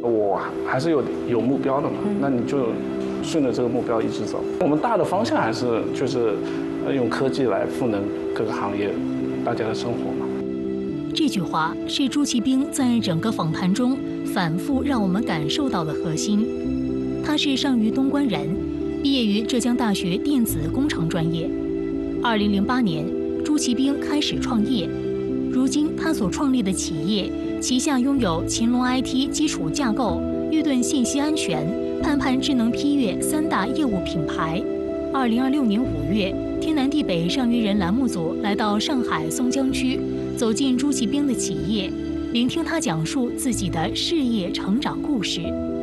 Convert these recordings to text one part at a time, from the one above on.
我还是有目标的嘛，那你就顺着这个目标一直走。我们大的方向还是就是用科技来赋能各个行业大家的生活嘛。 这句话是朱其兵在整个访谈中反复让我们感受到的核心。他是上虞东关人，毕业于浙江大学电子工程专业。2008年，朱其兵开始创业。如今，他所创立的企业旗下拥有秦龙 IT 基础架构、玉盾信息安全、盼盼智能批阅3大业务品牌。2026年5月，天南地北上虞人栏目组来到上海松江区，走进朱其兵的企业，聆听他讲述自己的事业成长故事。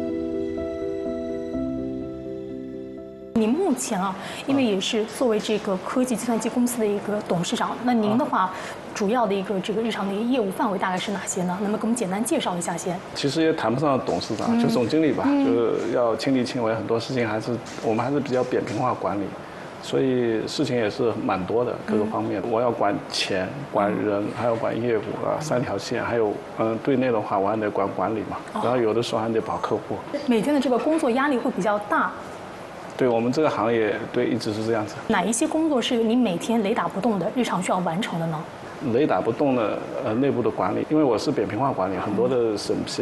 您目前因为也是作为这个科技计算机公司的一个董事长，那您的话，主要的一个这个日常的一个业务范围大概是哪些呢？能不能给我们简单介绍一下先？ 其实也谈不上董事长，就总经理吧，就是要亲力亲为，很多事情我们还是比较扁平化管理，所以事情也是蛮多的，各个方面。我要管钱、管人，还要管业务3条线，还有对内的话，我还得管理嘛，然后有的时候还得保客户。 每天的这个工作压力会比较大。 对我们这个行业，对一直是这样子。 哪一些工作是你每天雷打不动的日常需要完成的呢？ 雷打不动的内部的管理，因为我是扁平化管理，很多的审